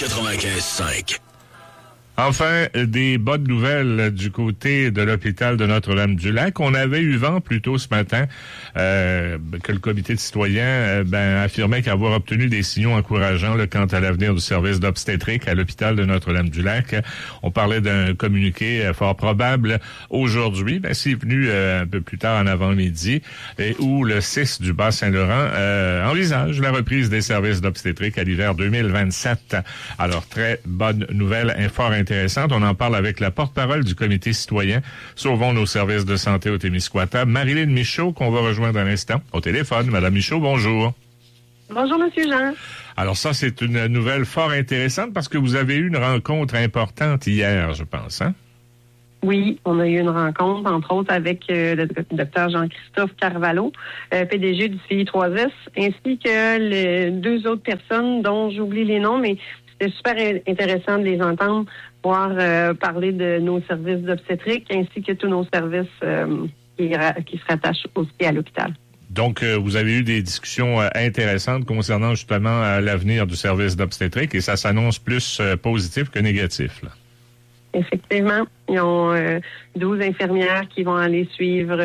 95.5. Enfin, des bonnes nouvelles du côté de l'hôpital de Notre-Dame-du-Lac. On avait eu vent plus tôt ce matin que le comité de citoyens affirmait qu'avoir obtenu des signaux encourageants quant à l'avenir du service d'obstétrique à l'hôpital de Notre-Dame-du-Lac. On parlait d'un communiqué fort probable aujourd'hui. C'est venu un peu plus tard en avant-midi, où le 6 du Bas-Saint-Laurent envisage la reprise des services d'obstétrique à l'hiver 2027. Alors, très bonne nouvelle, fort intéressante. On en parle avec la porte-parole du comité citoyen Sauvons nos services de santé au Témiscouata, Marilyn Michaud, qu'on va rejoindre à l'instant au téléphone. Madame Michaud, bonjour. Bonjour, Monsieur Jean. Alors ça, c'est une nouvelle fort intéressante parce que vous avez eu une rencontre importante hier, je pense, hein? Oui, on a eu une rencontre, entre autres, avec le docteur Jean-Christophe Carvalho, PDG du CI3S, ainsi que les deux autres personnes dont j'oublie les noms, mais c'était super intéressant de les entendre, pouvoir parler de nos services d'obstétrique ainsi que tous nos services qui se rattachent aussi à l'hôpital. Donc, vous avez eu des discussions intéressantes concernant justement l'avenir du service d'obstétrique et ça s'annonce plus positif que négatif, là. Effectivement, ils ont 12 infirmières qui vont aller suivre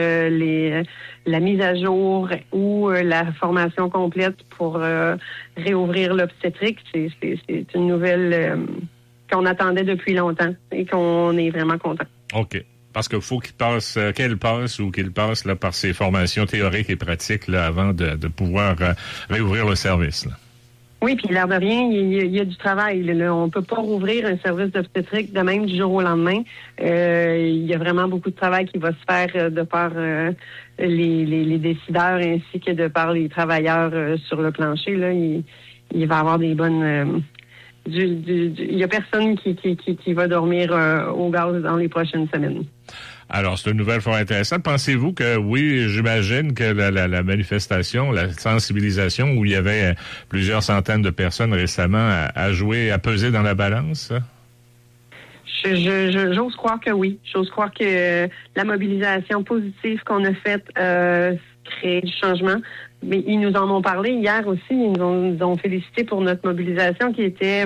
la mise à jour ou la formation complète pour réouvrir l'obstétrique. C'est une nouvelle qu'on attendait depuis longtemps et qu'on est vraiment content. OK. Parce qu'il faut qu'elle passe là, par ses formations théoriques et pratiques là, avant de pouvoir réouvrir le service, là. Oui, puis l'air de rien, il y a du travail. Là. On peut pas rouvrir un service d'obstétrique de même du jour au lendemain. Il y a vraiment beaucoup de travail qui va se faire de par les décideurs ainsi que de par les travailleurs sur le plancher. Là, il va y avoir des bonnes... il y a personne qui va dormir au gaz dans les prochaines semaines. Alors, c'est une nouvelle fort intéressante. Pensez-vous que, oui, j'imagine que la manifestation, la sensibilisation où il y avait plusieurs centaines de personnes récemment à jouer, à peser dans la balance? J'ose croire que oui. J'ose croire que la mobilisation positive qu'on a faite crée du changement. Mais ils nous en ont parlé hier aussi. Ils nous ont félicité pour notre mobilisation qui était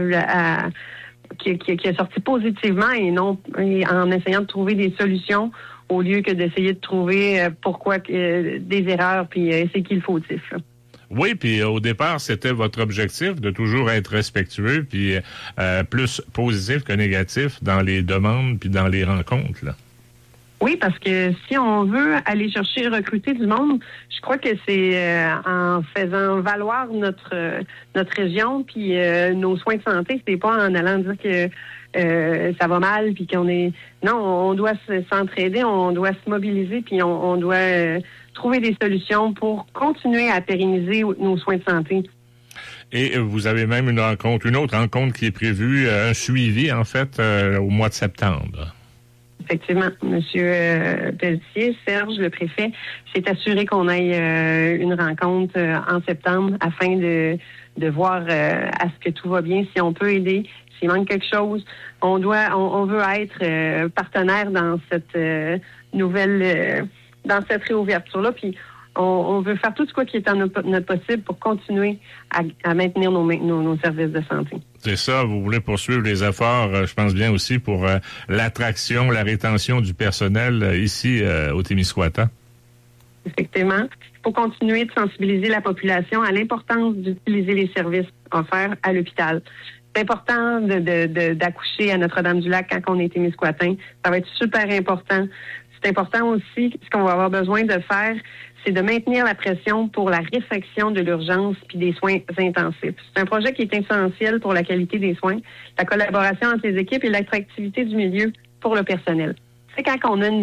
qui a sorti positivement et en essayant de trouver des solutions au lieu que d'essayer de trouver pourquoi des erreurs puis c'est qu'il fautif. Là. Oui, puis au départ, c'était votre objectif de toujours être respectueux puis plus positif que négatif dans les demandes puis dans les rencontres, là. Oui, parce que si on veut aller chercher recruter du monde, je crois que c'est en faisant valoir notre région puis nos soins de santé. C'est pas en allant dire que ça va mal puis qu'on est... Non, on doit s'entraider, on doit se mobiliser puis on doit trouver des solutions pour continuer à pérenniser nos soins de santé. Et vous avez même une autre rencontre qui est prévue, un suivi en fait au mois de septembre. Effectivement, Monsieur Pelletier, Serge, le préfet, s'est assuré qu'on ait une rencontre en septembre afin de voir à ce que tout va bien, si on peut aider, s'il manque quelque chose. On veut être partenaire dans cette nouvelle, dans cette réouverture-là, puis on veut faire tout ce qui est en notre possible pour continuer à maintenir nos services de santé. C'est ça, vous voulez poursuivre les efforts, je pense bien aussi, pour l'attraction, la rétention du personnel ici au Témiscouata. Effectivement. Il faut continuer de sensibiliser la population à l'importance d'utiliser les services offerts à l'hôpital. C'est important d'accoucher à Notre-Dame-du-Lac quand on est Témiscouatin. Ça va être super important. C'est important aussi, ce qu'on va avoir besoin de faire, c'est de maintenir la pression pour la réfection de l'urgence puis des soins intensifs. C'est un projet qui est essentiel pour la qualité des soins, la collaboration entre les équipes et l'attractivité du milieu pour le personnel. C'est quand on a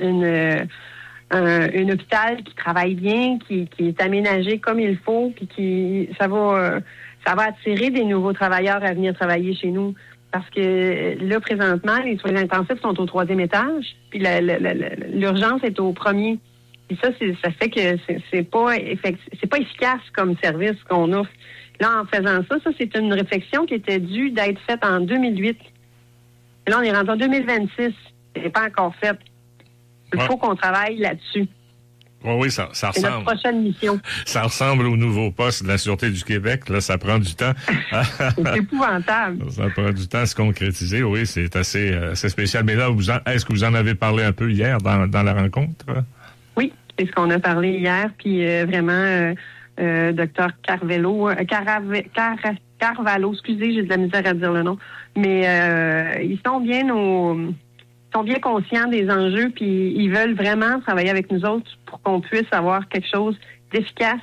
un hôpital qui travaille bien, qui est aménagé comme il faut, puis ça va attirer des nouveaux travailleurs à venir travailler chez nous. Parce que là, présentement, les soins intensifs sont au 3e étage, puis l'urgence est au 1er. Et ça fait que c'est pas efficace comme service qu'on offre. Là, en faisant ça, c'est une réflexion qui était due d'être faite en 2008. Et là, on est rendu en 2026. C'est pas encore fait. Il faut qu'on travaille là-dessus. Oh oui, ça C'est ressemble. notre prochaine mission. Ça ressemble au nouveau poste de la Sûreté du Québec. Là, ça prend du temps. C'est épouvantable. Ça prend du temps à se concrétiser. Oui, c'est assez spécial. Mais là, est-ce que vous en avez parlé un peu hier dans la rencontre? Oui, c'est ce qu'on a parlé hier. Puis vraiment, Dr. Carvalho, excusez, j'ai de la misère à dire le nom. Mais ils sont bien conscients des enjeux, puis ils veulent vraiment travailler avec nous autres pour qu'on puisse avoir quelque chose d'efficace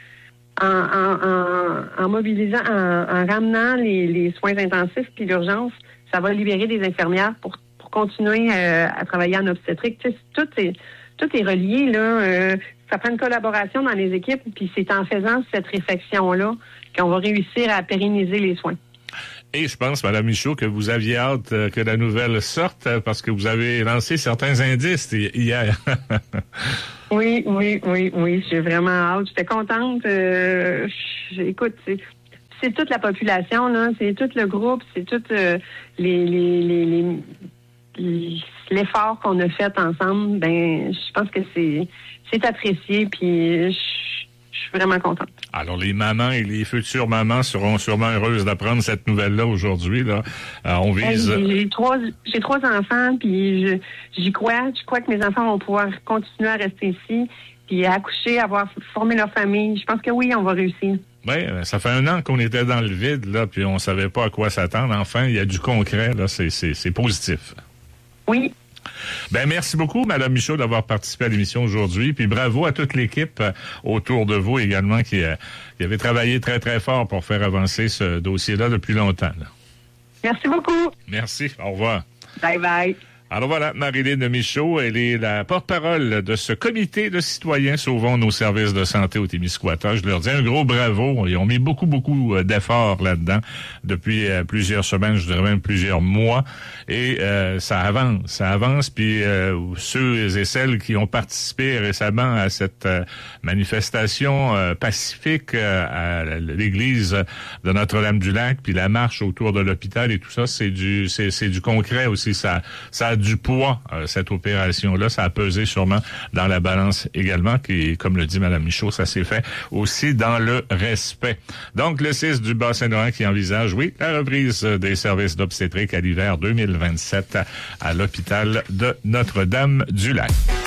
en mobilisant, en ramenant les soins intensifs puis l'urgence. Ça va libérer des infirmières pour continuer à travailler en obstétrique. Tu sais, tout est relié, là. Ça prend une collaboration dans les équipes, puis c'est en faisant cette réflexion-là qu'on va réussir à pérenniser les soins. Et je pense, Mme Michaud, que vous aviez hâte que la nouvelle sorte parce que vous avez lancé certains indices hier. Oui, j'ai vraiment hâte. J'étais contente. Écoute, c'est toute la population, là, c'est tout le groupe, c'est tout l'effort qu'on a fait ensemble. Ben, je pense que c'est apprécié, puis je suis vraiment contente. Alors, les mamans et les futures mamans seront sûrement heureuses d'apprendre cette nouvelle-là aujourd'hui. Là, on vise. J'ai trois enfants, puis j'y crois. Je crois que mes enfants vont pouvoir continuer à rester ici, puis à accoucher, avoir formé leur famille. Je pense que oui, on va réussir. Oui, ça fait 1 an qu'on était dans le vide, là, puis on savait pas à quoi s'attendre. Enfin, il y a du concret, là, c'est positif. Oui. Ben, merci beaucoup, Mme Michaud, d'avoir participé à l'émission aujourd'hui. Puis bravo à toute l'équipe autour de vous également qui avait travaillé très, très fort pour faire avancer ce dossier-là depuis longtemps. Là. Merci beaucoup. Merci. Au revoir. Bye bye. Alors voilà, Marilyn Michaud, elle est la porte-parole de ce comité de citoyens sauvons nos services de santé au Témiscouata. Je leur dis un gros bravo. Ils ont mis beaucoup d'efforts là-dedans depuis plusieurs semaines, je dirais même plusieurs mois. Et ça avance. Puis ceux et celles qui ont participé récemment à cette manifestation pacifique à l'église de Notre-Dame-du-Lac, puis la marche autour de l'hôpital et tout ça, c'est du concret aussi. Ça a du poids, cette opération-là. Ça a pesé sûrement dans la balance également, qui, comme le dit Mme Michaud, ça s'est fait aussi dans le respect. Donc, le 6 du Bas-Saint-Laurent qui envisage, oui, la reprise des services d'obstétrique à l'hiver 2027 à l'hôpital de Notre-Dame-du-Lac.